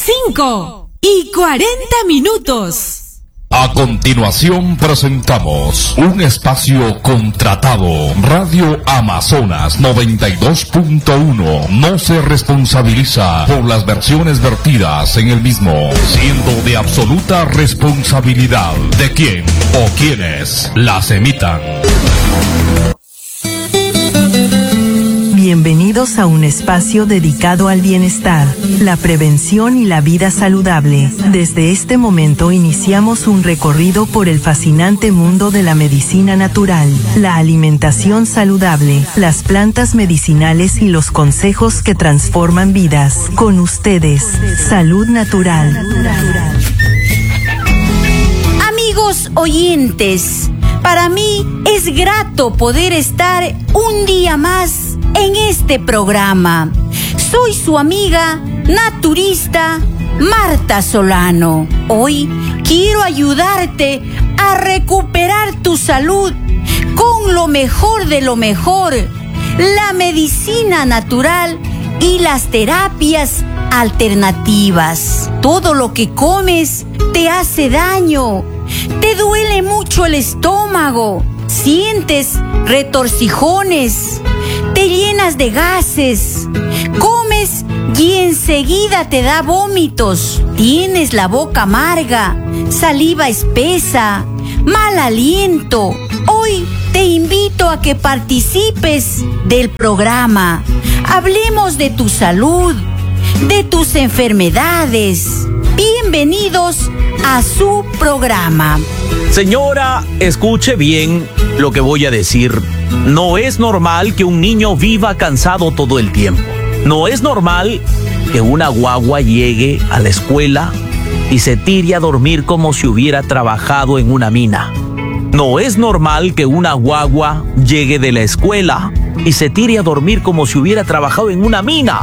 5:40. A continuación presentamos un espacio contratado. Radio Amazonas 92.1 no se responsabiliza por las versiones vertidas en el mismo, siendo de absoluta responsabilidad de quien o quienes las emitan. Bienvenidos a un espacio dedicado al bienestar, la prevención y la vida saludable. Desde este momento iniciamos un recorrido por el fascinante mundo de la medicina natural, la alimentación saludable, las plantas medicinales y los consejos que transforman vidas. Con ustedes, Salud Natural. Amigos oyentes, para mí es grato poder estar un día más en este programa. Soy su amiga naturista Marta Solano. Hoy quiero ayudarte a recuperar tu salud con lo mejor de lo mejor, la medicina natural y las terapias alternativas. Todo lo que comes te hace daño, te duele mucho el estómago, sientes retorcijones, te llenas de gases, comes y enseguida te da vómitos, tienes la boca amarga, saliva espesa, mal aliento. Hoy te invito a que participes del programa. Hablemos de tu salud, de tus enfermedades. Bienvenidos a su programa. Señora, escuche bien lo que voy a decir. No es normal que un niño viva cansado todo el tiempo. No es normal que una guagua llegue a la escuela y se tire a dormir como si hubiera trabajado en una mina. No es normal que una guagua llegue de la escuela y se tire a dormir como si hubiera trabajado en una mina.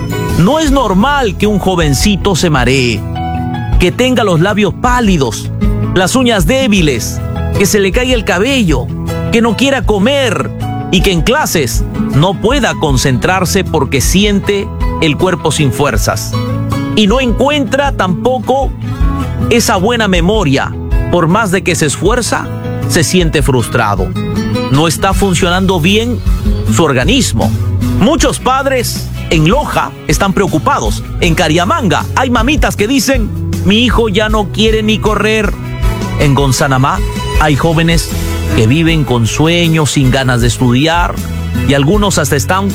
No es normal que un jovencito se maree, que tenga los labios pálidos, las uñas débiles, que se le caiga el cabello, que no quiera comer y que en clases no pueda concentrarse porque siente el cuerpo sin fuerzas. Y no encuentra tampoco esa buena memoria. Por más de que se esfuerza, se siente frustrado. No está funcionando bien su organismo. Muchos padres en Loja están preocupados. En Cariamanga hay mamitas que dicen: mi hijo ya no quiere ni correr. En Gonzanamá hay jóvenes que viven con sueños, sin ganas de estudiar, y algunos hasta están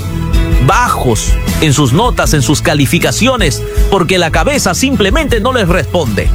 bajos en sus notas, en sus calificaciones, porque la cabeza simplemente no les responde.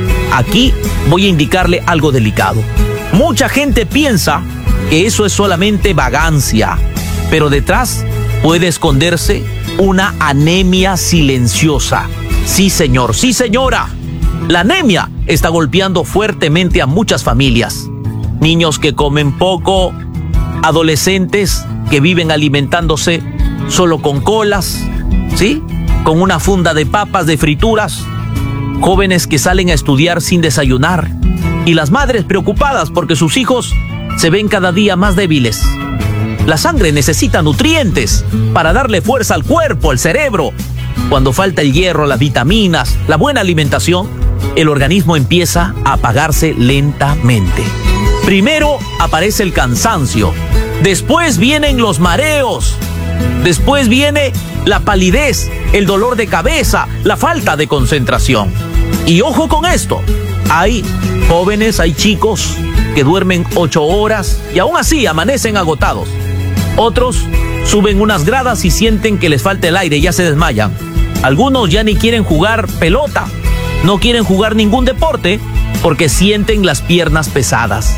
Aquí voy a indicarle algo delicado. Mucha gente piensa que eso es solamente vagancia, pero detrás puede esconderse una anemia silenciosa. Sí, señor, sí, señora. La anemia está golpeando fuertemente a muchas familias. Niños que comen poco, adolescentes que viven alimentándose solo con colas, ¿sí? Con una funda de papas, de frituras. Jóvenes que salen a estudiar sin desayunar. Y las madres preocupadas porque sus hijos se ven cada día más débiles. La sangre necesita nutrientes para darle fuerza al cuerpo, al cerebro. Cuando falta el hierro, las vitaminas, la buena alimentación, el organismo empieza a apagarse lentamente. Primero aparece el cansancio, después vienen los mareos, después viene la palidez, el dolor de cabeza, la falta de concentración. Y ojo con esto, hay jóvenes, hay chicos que duermen 8 horas y aún así amanecen agotados. Otros suben unas gradas y sienten que les falta el aire y ya se desmayan. Algunos ya ni quieren jugar pelota, no quieren jugar ningún deporte porque sienten las piernas pesadas.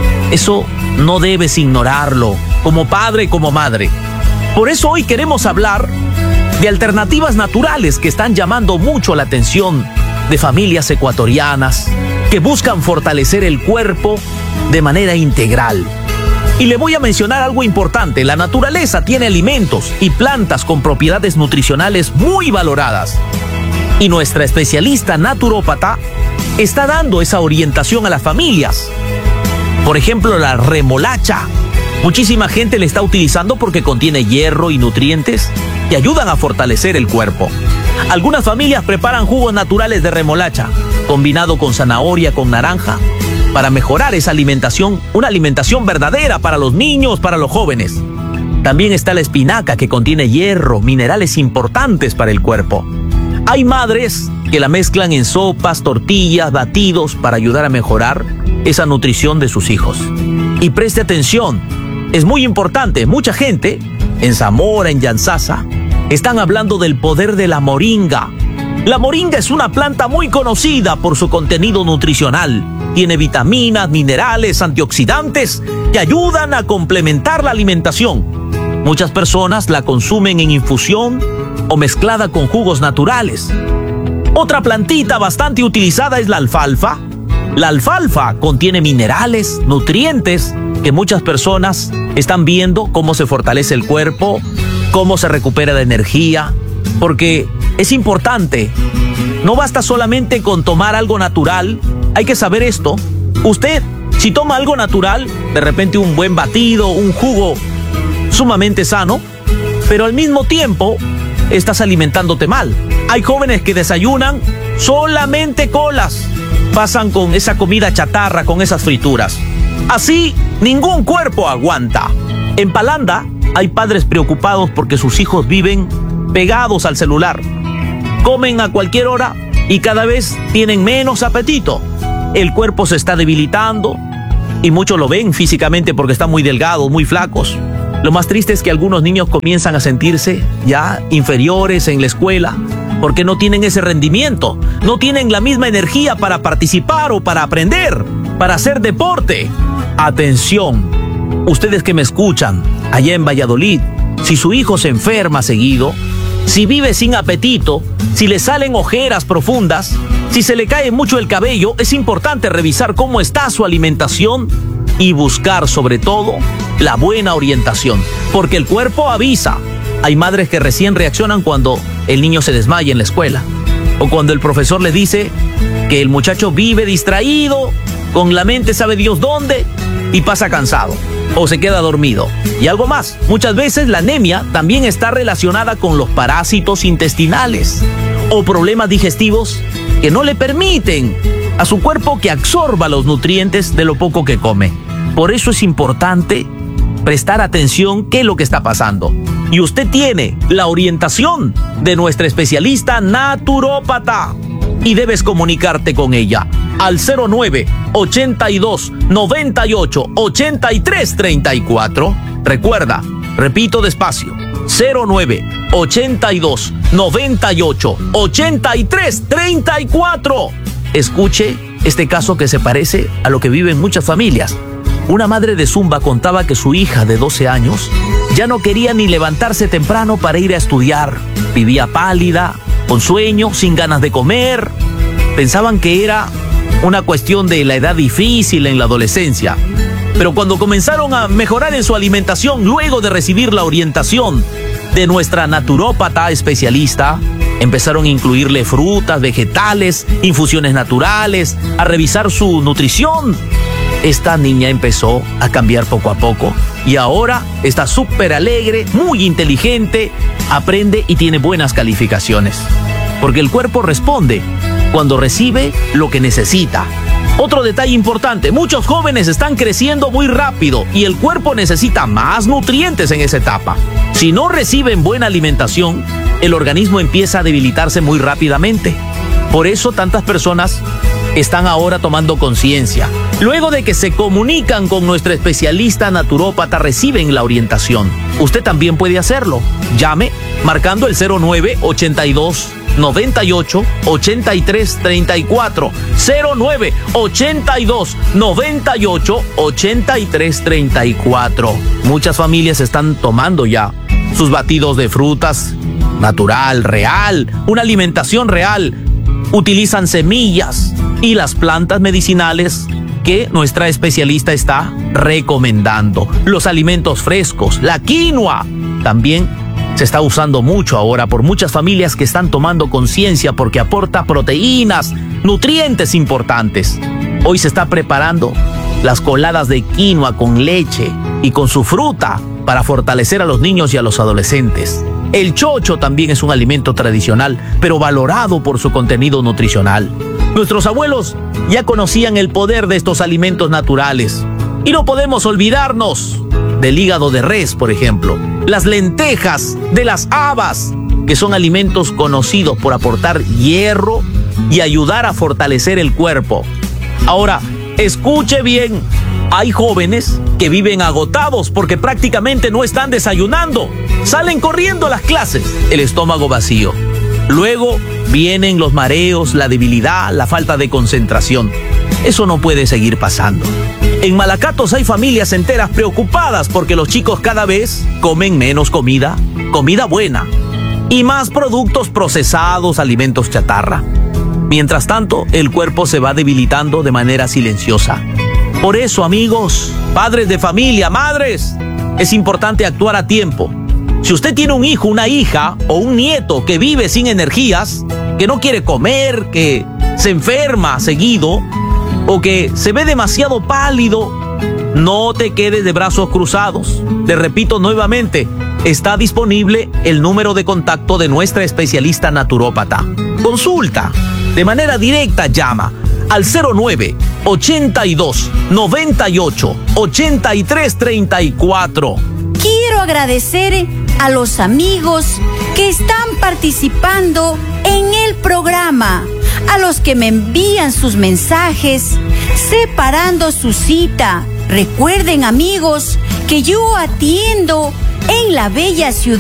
Eso no debes ignorarlo, como padre, como madre. Por eso hoy queremos hablar de alternativas naturales que están llamando mucho la atención de familias ecuatorianas que buscan fortalecer el cuerpo de manera integral. Y le voy a mencionar algo importante. La naturaleza tiene alimentos y plantas con propiedades nutricionales muy valoradas. Y nuestra especialista naturópata está dando esa orientación a las familias. Por ejemplo, la remolacha. Muchísima gente la está utilizando porque contiene hierro y nutrientes que ayudan a fortalecer el cuerpo. Algunas familias preparan jugos naturales de remolacha, combinado con zanahoria, con naranja, para mejorar esa alimentación, una alimentación verdadera para los niños, para los jóvenes. También está la espinaca, que contiene hierro, minerales importantes para el cuerpo. Hay madres que la mezclan en sopas, tortillas, batidos para ayudar a mejorar esa nutrición de sus hijos. Y preste atención, es muy importante, mucha gente en Zamora, en Yanzasa, están hablando del poder de la moringa. La moringa es una planta muy conocida por su contenido nutricional. Tiene vitaminas, minerales, antioxidantes que ayudan a complementar la alimentación. Muchas personas la consumen en infusión o mezclada con jugos naturales. Otra plantita bastante utilizada es la alfalfa. La alfalfa contiene minerales, nutrientes que muchas personas están viendo cómo se fortalece el cuerpo, cómo se recupera la energía, porque es importante. No basta solamente con tomar algo natural, hay que saber esto. Usted, si toma algo natural, de repente un buen batido, un jugo sumamente sano, pero al mismo tiempo estás alimentándote mal. Hay jóvenes que desayunan solamente colas, pasan con esa comida chatarra, con esas frituras. Así, ningún cuerpo aguanta. En Palanda hay padres preocupados porque sus hijos viven pegados al celular. Comen a cualquier hora y cada vez tienen menos apetito. El cuerpo se está debilitando y muchos lo ven físicamente porque están muy delgados, muy flacos. Lo más triste es que algunos niños comienzan a sentirse ya inferiores en la escuela porque no tienen ese rendimiento, no tienen la misma energía para participar o para aprender, para hacer deporte. Atención, ustedes que me escuchan allá en Valladolid, si su hijo se enferma seguido, si vive sin apetito, si le salen ojeras profundas, si se le cae mucho el cabello, es importante revisar cómo está su alimentación y buscar sobre todo la buena orientación, porque el cuerpo avisa. Hay madres que recién reaccionan cuando el niño se desmaya en la escuela o cuando el profesor le dice que el muchacho vive distraído, con la mente sabe Dios dónde y pasa cansado o se queda dormido. Y algo más, muchas veces la anemia también está relacionada con los parásitos intestinales o problemas digestivos que no le permiten a su cuerpo que absorba los nutrientes de lo poco que come. Por eso es importante prestar atención qué es lo que está pasando. Y usted tiene la orientación de nuestra especialista naturópata y debes comunicarte con ella al 09 82 98 83 34. Recuerda, repito despacio, 09 82 98 83 34. Escuche este caso que se parece a lo que viven muchas familias. Una madre de Zumba contaba que su hija de 12 años ya no quería ni levantarse temprano para ir a estudiar. Vivía pálida, con sueño, sin ganas de comer. Pensaban que era una cuestión de la edad difícil en la adolescencia. Pero cuando comenzaron a mejorar en su alimentación, luego de recibir la orientación de nuestra naturópata especialista, empezaron a incluirle frutas, vegetales, infusiones naturales, a revisar su nutrición. Esta niña empezó a cambiar poco a poco y ahora está súper alegre, muy inteligente, aprende y tiene buenas calificaciones. Porque el cuerpo responde cuando recibe lo que necesita. Otro detalle importante, muchos jóvenes están creciendo muy rápido y el cuerpo necesita más nutrientes en esa etapa. Si no reciben buena alimentación, el organismo empieza a debilitarse muy rápidamente. Por eso tantas personas están ahora tomando conciencia. Luego de que se comunican con nuestra especialista naturópata, reciben la orientación. Usted también puede hacerlo. Llame marcando el 09 82 98 83 34. 09 82 98 83 34. Muchas familias están tomando ya sus batidos de frutas natural, real, una alimentación real. Utilizan semillas y las plantas medicinales que nuestra especialista está recomendando. Los alimentos frescos, la quinoa, también se está usando mucho ahora por muchas familias que están tomando conciencia porque aporta proteínas, nutrientes importantes. Hoy se está preparando las coladas de quinoa con leche y con su fruta para fortalecer a los niños y a los adolescentes. El chocho también es un alimento tradicional, pero valorado por su contenido nutricional. Nuestros abuelos ya conocían el poder de estos alimentos naturales. Y no podemos olvidarnos del hígado de res, por ejemplo, las lentejas, de las habas, que son alimentos conocidos por aportar hierro y ayudar a fortalecer el cuerpo. Ahora, escuche bien, hay jóvenes que viven agotados porque prácticamente no están desayunando. Salen corriendo a las clases, el estómago vacío. Luego vienen los mareos, la debilidad, la falta de concentración. Eso no puede seguir pasando. En Malacatos hay familias enteras preocupadas porque los chicos cada vez comen menos comida buena, y más productos procesados, alimentos chatarra. Mientras tanto, el cuerpo se va debilitando de manera silenciosa. Por eso, amigos, padres de familia, madres, es importante actuar a tiempo. Si usted tiene un hijo, una hija o un nieto que vive sin energías, que no quiere comer, que se enferma seguido o que se ve demasiado pálido, no te quedes de brazos cruzados. Te repito nuevamente, está disponible el número de contacto de nuestra especialista naturópata. Consulta de manera directa, llama al 09 82 98 83 34. Quiero agradecer a los amigos que están participando en el programa, a los que me envían sus mensajes, separando su cita. Recuerden, amigos, que yo atiendo en la bella ciudad